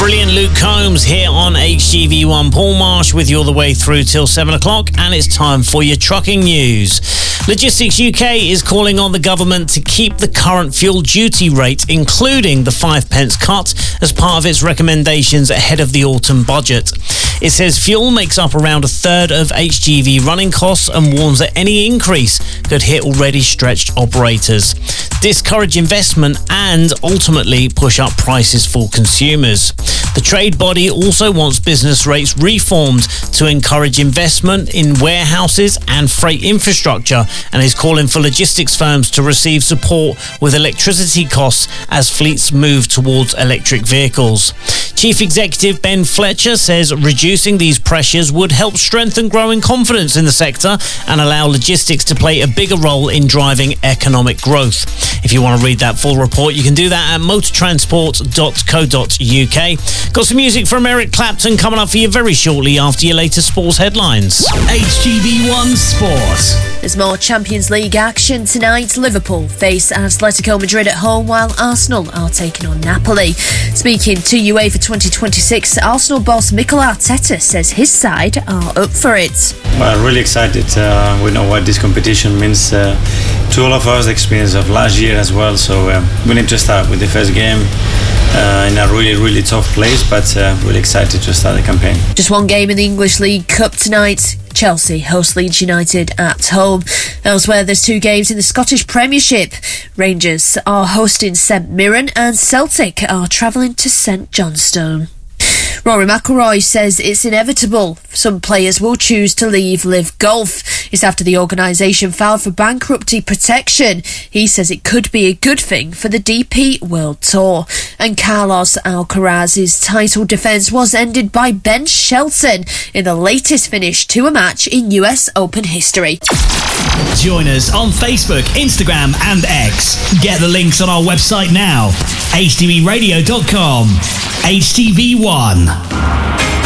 Brilliant Luke Combs here on HGV1. Paul Marsh with you all the way through till 7 o'clock, and it's time for your trucking news. Logistics UK is calling on the government to keep the current fuel duty rate, including the 5p cut, as part of its recommendations ahead of the autumn budget. It says fuel makes up around a third of HGV running costs and warns that any increase could hit already stretched operators, discourage investment and ultimately push up prices for consumers. The trade body also wants business rates reformed to encourage investment in warehouses and freight infrastructure, and is calling for logistics firms to receive support with electricity costs as fleets move towards electric vehicles. Chief Executive Ben Fletcher says reducing these pressures would help strengthen growing confidence in the sector and allow logistics to play a bigger role in driving economic growth. If you want to read that full report, you can do that at motortransport.co.uk. Got some music from Eric Clapton coming up for you very shortly after your latest sports headlines. HGV1 Sport. There's more Champions League action tonight. Liverpool face Atletico Madrid at home, while Arsenal are taking on Napoli. Speaking to UEFA 2026, Arsenal boss Mikel Arteta says his side are up for it. Well, really excited. We know what this competition means to all of us, the experience of last year as well. So we need to start with the first game in a really, really tough place, but really excited to start the campaign. Just one game in the English League Cup tonight. Chelsea host Leeds United at home. Elsewhere, there's two games in the Scottish Premiership. Rangers are hosting St Mirren and Celtic are travelling to St Johnstone. Rory McIlroy says it's inevitable some players will choose to leave Live Golf. It's after the organisation filed for bankruptcy protection. He says it could be a good thing for the DP World Tour. And Carlos Alcaraz's title defence was ended by Ben Shelton in the latest finish to a match in US Open history. Join us on Facebook, Instagram and X. Get the links on our website now. HTVradio.com. HTV1.